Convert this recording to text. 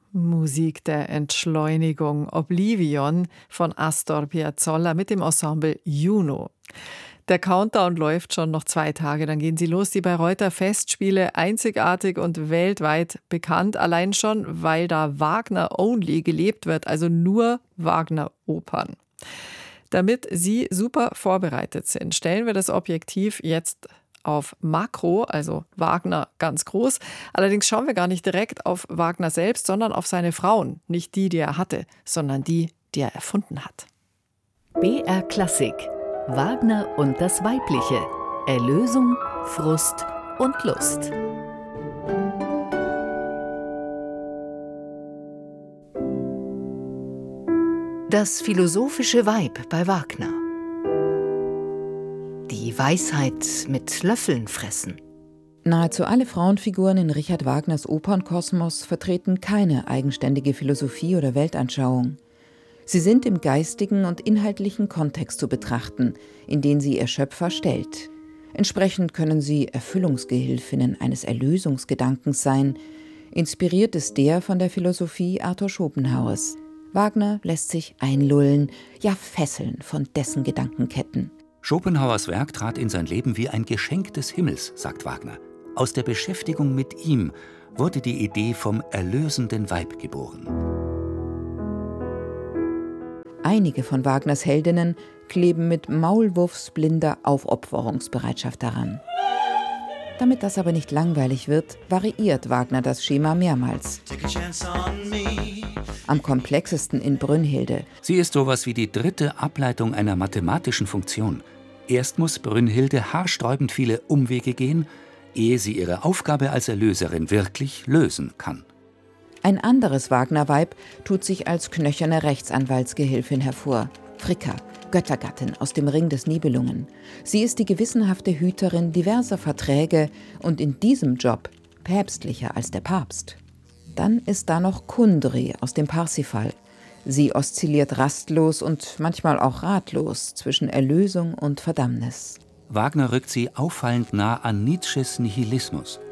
Musik der Entschleunigung, Oblivion von Astor Piazzolla mit dem Ensemble Juno. Der Countdown läuft schon noch 2 Tage, dann gehen sie los. Die Bayreuther Festspiele, einzigartig und weltweit bekannt, allein schon, weil da Wagner-only gelebt wird, also nur Wagner-Opern. Damit Sie super vorbereitet sind, stellen wir das Objektiv jetzt auf Makro, also Wagner ganz groß. Allerdings schauen wir gar nicht direkt auf Wagner selbst, sondern auf seine Frauen. Nicht die, die er hatte, sondern die, die er erfunden hat. BR Klassik. Wagner und das Weibliche. Erlösung, Frust und Lust. Das philosophische Weib bei Wagner. Die Weisheit mit Löffeln fressen. Nahezu alle Frauenfiguren in Richard Wagners Opernkosmos vertreten keine eigenständige Philosophie oder Weltanschauung. Sie sind im geistigen und inhaltlichen Kontext zu betrachten, in den sie ihr Schöpfer stellt. Entsprechend können sie Erfüllungsgehilfinnen eines Erlösungsgedankens sein. Inspiriert ist der von der Philosophie Arthur Schopenhauers. Wagner lässt sich einlullen, ja fesseln von dessen Gedankenketten. Schopenhauers Werk trat in sein Leben wie ein Geschenk des Himmels, sagt Wagner. Aus der Beschäftigung mit ihm wurde die Idee vom erlösenden Weib geboren. Einige von Wagners Heldinnen kleben mit maulwurfsblinder Aufopferungsbereitschaft daran. Damit das aber nicht langweilig wird, variiert Wagner das Schema mehrmals. Am komplexesten in Brünnhilde. Sie ist sowas wie die dritte Ableitung einer mathematischen Funktion. Erst muss Brünnhilde haarsträubend viele Umwege gehen, ehe sie ihre Aufgabe als Erlöserin wirklich lösen kann. Ein anderes Wagner-Weib tut sich als knöcherne Rechtsanwaltsgehilfin hervor. Fricka, Göttergattin aus dem Ring des Nibelungen. Sie ist die gewissenhafte Hüterin diverser Verträge und in diesem Job päpstlicher als der Papst. Dann ist da noch Kundry aus dem Parsifal. Sie oszilliert rastlos und manchmal auch ratlos zwischen Erlösung und Verdammnis. Wagner rückt sie auffallend nah an Nietzsches Nihilismus.